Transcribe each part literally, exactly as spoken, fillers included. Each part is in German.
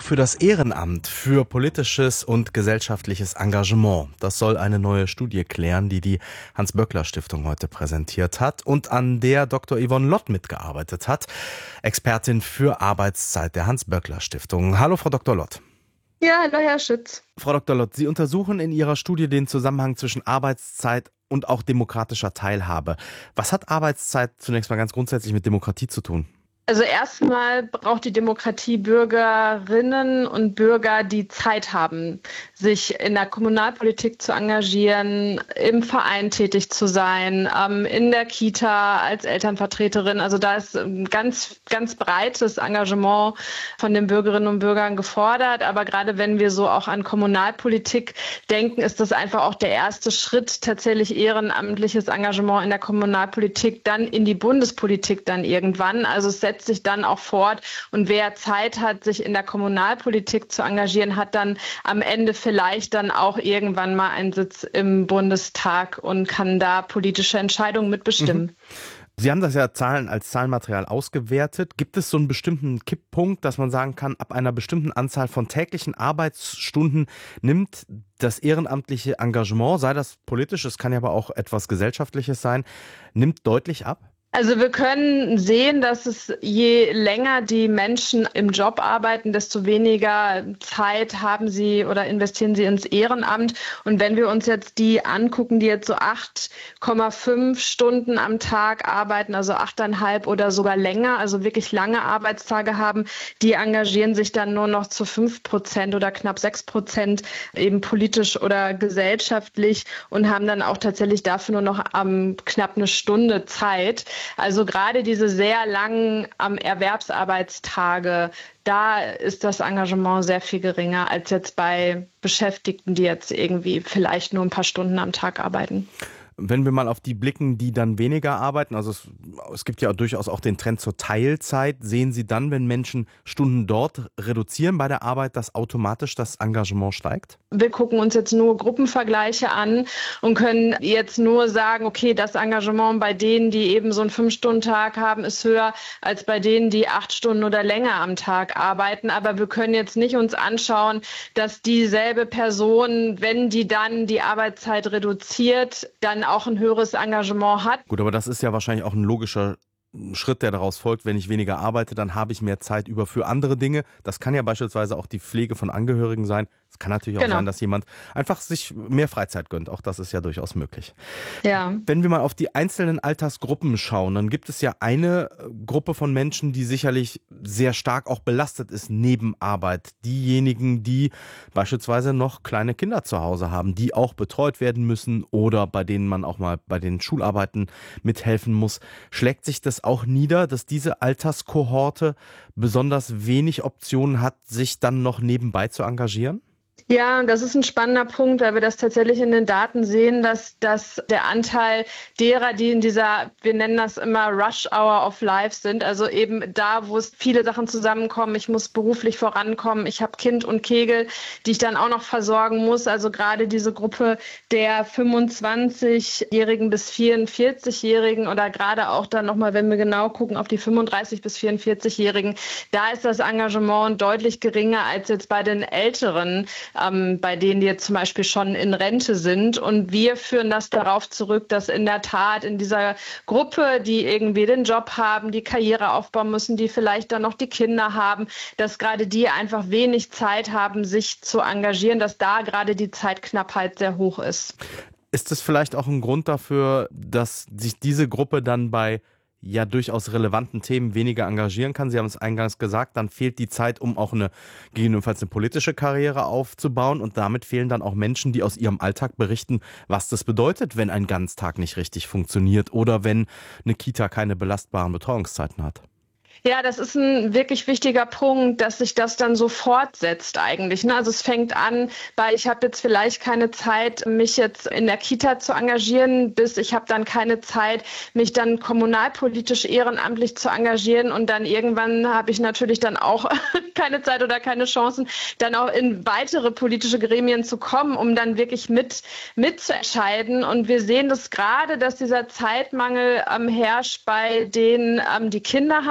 für das Ehrenamt, für politisches und gesellschaftliches Engagement. Das soll eine neue Studie klären, die die Hans-Böckler-Stiftung heute präsentiert hat und an der Doktor Yvonne Lott mitgearbeitet hat, Expertin für Arbeitszeit der Hans-Böckler-Stiftung. Hallo, Frau Doktor Lott. Ja, hallo, Herr Schütz. Frau Doktor Lott, Sie untersuchen in Ihrer Studie den Zusammenhang zwischen Arbeitszeit und auch demokratischer Teilhabe. Was hat Arbeitszeit zunächst mal ganz grundsätzlich mit Demokratie zu tun? Also erstmal braucht die Demokratie Bürgerinnen und Bürger, die Zeit haben, sich in der Kommunalpolitik zu engagieren, im Verein tätig zu sein, in der Kita als Elternvertreterin. Also da ist ein ganz, ganz breites Engagement von den Bürgerinnen und Bürgern gefordert. Aber gerade wenn wir so auch an Kommunalpolitik denken, ist das einfach auch der erste Schritt, tatsächlich ehrenamtliches Engagement in der Kommunalpolitik, dann in die Bundespolitik dann irgendwann. Also es setzt sich dann auch fort. Und wer Zeit hat, sich in der Kommunalpolitik zu engagieren, hat dann am Ende vielleicht dann auch irgendwann mal einen Sitz im Bundestag und kann da politische Entscheidungen mitbestimmen. Mhm. Sie haben das ja Zahlen als Zahlenmaterial ausgewertet. Gibt es so einen bestimmten Kipppunkt, dass man sagen kann, ab einer bestimmten Anzahl von täglichen Arbeitsstunden nimmt das ehrenamtliche Engagement, sei das politisch, es kann ja aber auch etwas Gesellschaftliches sein, nimmt deutlich ab? Also wir können sehen, dass es je länger die Menschen im Job arbeiten, desto weniger Zeit haben sie oder investieren sie ins Ehrenamt. Und wenn wir uns jetzt die angucken, die jetzt so acht Komma fünf Stunden am Tag arbeiten, also achteinhalb oder sogar länger, also wirklich lange Arbeitstage haben, die engagieren sich dann nur noch zu fünf Prozent oder knapp sechs Prozent eben politisch oder gesellschaftlich und haben dann auch tatsächlich dafür nur noch ähm, knapp eine Stunde Zeit. Also gerade diese sehr langen ähm, Erwerbsarbeitstage, da ist das Engagement sehr viel geringer als jetzt bei Beschäftigten, die jetzt irgendwie vielleicht nur ein paar Stunden am Tag arbeiten. Wenn wir mal auf die blicken, die dann weniger arbeiten, also es, es gibt ja durchaus auch den Trend zur Teilzeit, sehen Sie dann, wenn Menschen Stunden dort reduzieren bei der Arbeit, dass automatisch das Engagement steigt? Wir gucken uns jetzt nur Gruppenvergleiche an und können jetzt nur sagen, okay, das Engagement bei denen, die eben so einen Fünf-Stunden-Tag haben, ist höher als bei denen, die acht Stunden oder länger am Tag arbeiten. Aber wir können jetzt nicht uns anschauen, dass dieselbe Person, wenn die dann die Arbeitszeit reduziert, dann auch ein höheres Engagement hat. Gut, aber das ist ja wahrscheinlich auch ein logischer Schritt, der daraus folgt. Wenn ich weniger arbeite, dann habe ich mehr Zeit über für andere Dinge. Das kann ja beispielsweise auch die Pflege von Angehörigen sein. Es kann natürlich auch genau. sein, dass jemand einfach sich mehr Freizeit gönnt. Auch das ist ja durchaus möglich. Ja. Wenn wir mal auf die einzelnen Altersgruppen schauen, dann gibt es ja eine Gruppe von Menschen, die sicherlich sehr stark auch belastet ist neben Arbeit. Diejenigen, die beispielsweise noch kleine Kinder zu Hause haben, die auch betreut werden müssen oder bei denen man auch mal bei den Schularbeiten mithelfen muss. Schlägt sich das auch nieder, dass diese Alterskohorte besonders wenig Optionen hat, sich dann noch nebenbei zu engagieren? Ja, das ist ein spannender Punkt, weil wir das tatsächlich in den Daten sehen, dass, dass der Anteil derer, die in dieser, wir nennen das immer Rush Hour of Life sind, also eben da, wo es viele Sachen zusammenkommen, ich muss beruflich vorankommen, ich habe Kind und Kegel, die ich dann auch noch versorgen muss, also gerade diese Gruppe der fünfundzwanzigjährigen bis vierundvierzigjährigen oder gerade auch dann nochmal, wenn wir genau gucken auf die fünfunddreißig bis vierundvierzigjährigen, da ist das Engagement deutlich geringer als jetzt bei den Älteren, Ähm, bei denen die jetzt zum Beispiel schon in Rente sind. Und wir führen das darauf zurück, dass in der Tat in dieser Gruppe, die irgendwie den Job haben, die Karriere aufbauen müssen, die vielleicht dann noch die Kinder haben, dass gerade die einfach wenig Zeit haben, sich zu engagieren, dass da gerade die Zeitknappheit sehr hoch ist. Ist es vielleicht auch ein Grund dafür, dass sich diese Gruppe dann bei ja durchaus relevanten Themen weniger engagieren kann? Sie haben es eingangs gesagt, dann fehlt die Zeit, um auch eine gegebenenfalls eine politische Karriere aufzubauen und damit fehlen dann auch Menschen, die aus ihrem Alltag berichten, was das bedeutet, wenn ein Ganztag nicht richtig funktioniert oder wenn eine Kita keine belastbaren Betreuungszeiten hat. Ja, das ist ein wirklich wichtiger Punkt, dass sich das dann so fortsetzt eigentlich. Also es fängt an bei, ich habe jetzt vielleicht keine Zeit, mich jetzt in der Kita zu engagieren, bis ich habe dann keine Zeit, mich dann kommunalpolitisch ehrenamtlich zu engagieren und dann irgendwann habe ich natürlich dann auch keine Zeit oder keine Chancen, dann auch in weitere politische Gremien zu kommen, um dann wirklich mit mitzuentscheiden. Und wir sehen das gerade, dass dieser Zeitmangel ähm, herrscht bei denen, ähm, die Kinder haben, also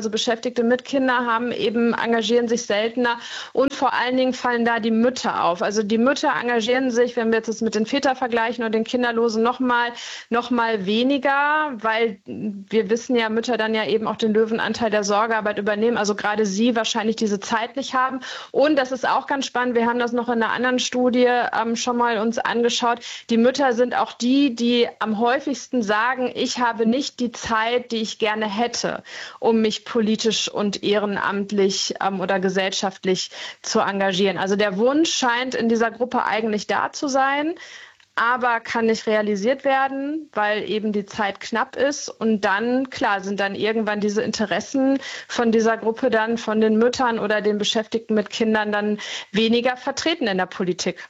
also Beschäftigte mit Kindern haben eben, engagieren sich seltener und vor allen Dingen fallen da die Mütter auf. Also die Mütter engagieren sich, wenn wir jetzt das mit den Vätern vergleichen oder den Kinderlosen, nochmal noch mal weniger, weil wir wissen ja, Mütter dann ja eben auch den Löwenanteil der Sorgearbeit übernehmen, also gerade sie wahrscheinlich diese Zeit nicht haben. Und das ist auch ganz spannend, wir haben das noch in einer anderen Studie ähm, schon mal uns angeschaut, die Mütter sind auch die, die am häufigsten sagen, ich habe nicht die Zeit, die ich gerne hätte, um mich politisch und ehrenamtlich ähm, oder gesellschaftlich zu engagieren. Also der Wunsch scheint in dieser Gruppe eigentlich da zu sein, aber kann nicht realisiert werden, weil eben die Zeit knapp ist. Und dann, klar, sind dann irgendwann diese Interessen von dieser Gruppe dann, von den Müttern oder den Beschäftigten mit Kindern dann weniger vertreten in der Politik.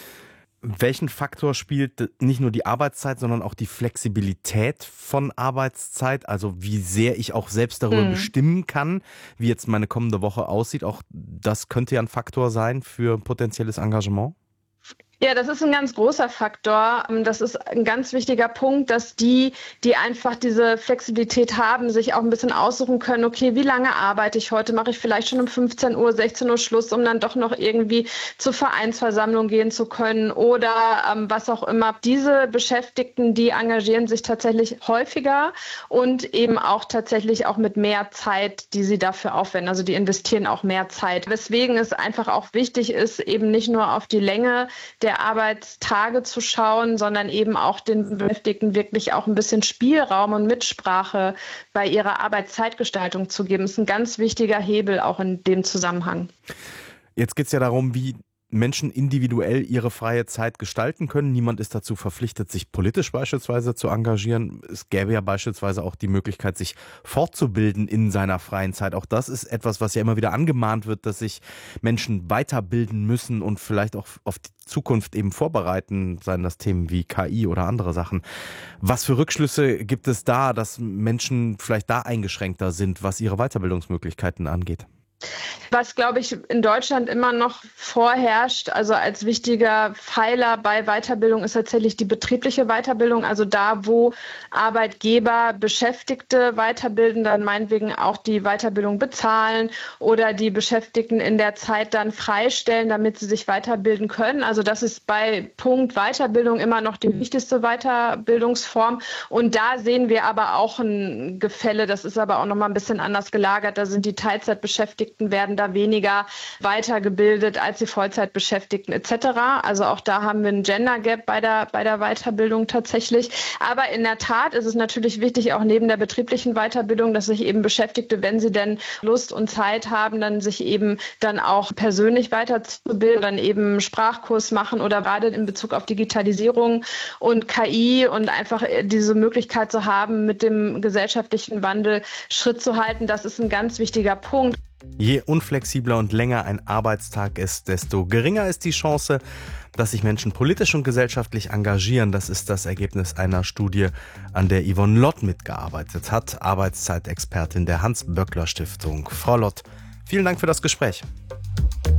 Welchen Faktor spielt nicht nur die Arbeitszeit, sondern auch die Flexibilität von Arbeitszeit? Also wie sehr ich auch selbst darüber hm. bestimmen kann, wie jetzt meine kommende Woche aussieht. Auch das könnte ja ein Faktor sein für potenzielles Engagement. Ja, das ist ein ganz großer Faktor. Das ist ein ganz wichtiger Punkt, dass die, die einfach diese Flexibilität haben, sich auch ein bisschen aussuchen können, okay, wie lange arbeite ich heute? Mache ich vielleicht schon um fünfzehn Uhr, sechzehn Uhr Schluss, um dann doch noch irgendwie zur Vereinsversammlung gehen zu können oder ähm, was auch immer. Diese Beschäftigten, die engagieren sich tatsächlich häufiger und eben auch tatsächlich auch mit mehr Zeit, die sie dafür aufwenden. Also die investieren auch mehr Zeit. Weswegen es einfach auch wichtig ist, eben nicht nur auf die Länge der Arbeitstage zu schauen, sondern eben auch den Beschäftigten wirklich auch ein bisschen Spielraum und Mitsprache bei ihrer Arbeitszeitgestaltung zu geben. Das ist ein ganz wichtiger Hebel auch in dem Zusammenhang. Jetzt geht es ja darum, wie Menschen individuell ihre freie Zeit gestalten können. Niemand ist dazu verpflichtet, sich politisch beispielsweise zu engagieren. Es gäbe ja beispielsweise auch die Möglichkeit, sich fortzubilden in seiner freien Zeit. Auch das ist etwas, was ja immer wieder angemahnt wird, dass sich Menschen weiterbilden müssen und vielleicht auch auf die Zukunft eben vorbereiten, seien das Themen wie K I oder andere Sachen. Was für Rückschlüsse gibt es da, dass Menschen vielleicht da eingeschränkter sind, was ihre Weiterbildungsmöglichkeiten angeht? Was, glaube ich, in Deutschland immer noch vorherrscht, also als wichtiger Pfeiler bei Weiterbildung ist tatsächlich die betriebliche Weiterbildung, also da, wo Arbeitgeber Beschäftigte weiterbilden, dann meinetwegen auch die Weiterbildung bezahlen oder die Beschäftigten in der Zeit dann freistellen, damit sie sich weiterbilden können. Also das ist bei Punkt Weiterbildung immer noch die wichtigste Weiterbildungsform. Und da sehen wir aber auch ein Gefälle, das ist aber auch noch mal ein bisschen anders gelagert. Da sind die Teilzeitbeschäftigten werden da weniger weitergebildet als die Vollzeitbeschäftigten et cetera. Also auch da haben wir einen Gender Gap bei der, bei der Weiterbildung tatsächlich. Aber in der Tat ist es natürlich wichtig, auch neben der betrieblichen Weiterbildung, dass sich eben Beschäftigte, wenn sie denn Lust und Zeit haben, dann sich eben dann auch persönlich weiterzubilden, dann eben Sprachkurs machen oder gerade in Bezug auf Digitalisierung und K I und einfach diese Möglichkeit zu haben, mit dem gesellschaftlichen Wandel Schritt zu halten. Das ist ein ganz wichtiger Punkt. Je unflexibler und länger ein Arbeitstag ist, desto geringer ist die Chance, dass sich Menschen politisch und gesellschaftlich engagieren. Das ist das Ergebnis einer Studie, an der Yvonne Lott mitgearbeitet hat, Arbeitszeitexpertin der Hans-Böckler-Stiftung. Frau Lott, vielen Dank für das Gespräch.